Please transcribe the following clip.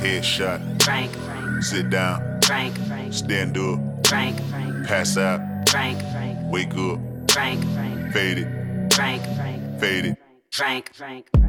Headshot. Frank, Sit down. Frank, Stand up. Frank, Pass out. Frank, Wake up. Frank, Fade it. Frank, Fade it. Frank.